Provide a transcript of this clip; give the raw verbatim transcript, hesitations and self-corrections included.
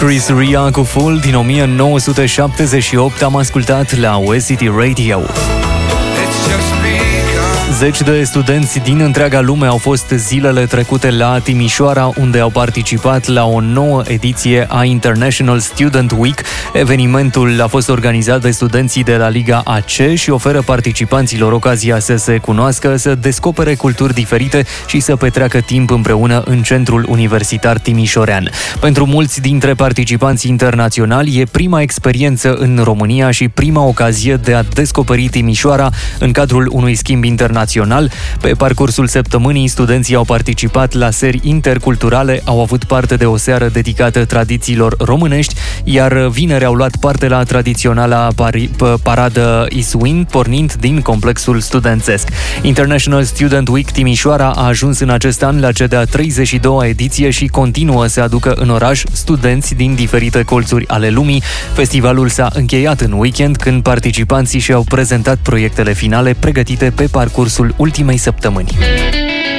Chris Ria cu Full din o mie nouă sute șaptezeci și opt am ascultat la West City Radio. Zeci de studenți din întreaga lume au fost zilele trecute la Timișoara, unde au participat la o nouă ediție a International Student Week. Evenimentul a fost organizat de studenții de la Liga A C și oferă participanților ocazia să se cunoască, să descopere culturi diferite și să petreacă timp împreună în centrul universitar timișorean. Pentru mulți dintre participanții internaționali e prima experiență în România și prima ocazie de a descoperi Timișoara în cadrul unui schimb internațional. Pe parcursul săptămânii, studenții au participat la serii interculturale, au avut parte de o seară dedicată tradițiilor românești, iar vineri au luat parte la tradiționala pari- paradă Iswin, pornind din complexul studențesc. International Student Week Timișoara a ajuns în acest an la cea de-a treizeci și doua ediție și continuă să aducă în oraș studenți din diferite colțuri ale lumii. Festivalul s-a încheiat în weekend, când participanții și-au prezentat proiectele finale pregătite pe parcursul ultimei săptămâni.